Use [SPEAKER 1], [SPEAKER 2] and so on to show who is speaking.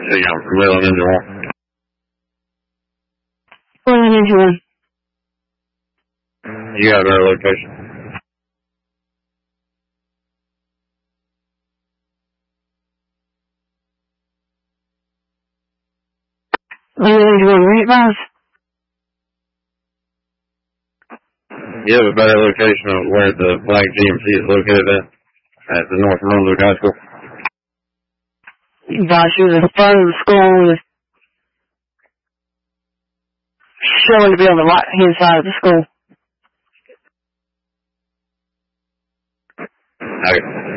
[SPEAKER 1] See, I'm from Wheeling Ninja 1.
[SPEAKER 2] Wheeling Ninja 1.
[SPEAKER 1] You got our location.
[SPEAKER 2] Wheeling Ninja 1, right, boss?
[SPEAKER 1] You have a better location of where the Flag GMC is located at the North Brunswick High School.
[SPEAKER 2] Boss, you're the front of the school, showing to be on the right-hand side of the school.
[SPEAKER 1] Okay.